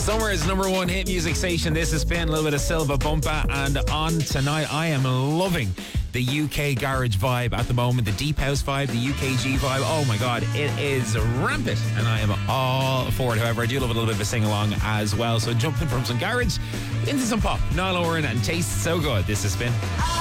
Summer's number one hit music station. This has been a little bit of Silva Bumpa, and on tonight I am loving the UK garage vibe at the moment, the deep house vibe, the UKG vibe. Oh my god, it is rampant, and I am all for it. However, I do love a little bit of a sing-along as well. So jumping from some garage into some pop, Niall Horan, and tastes so good. This has been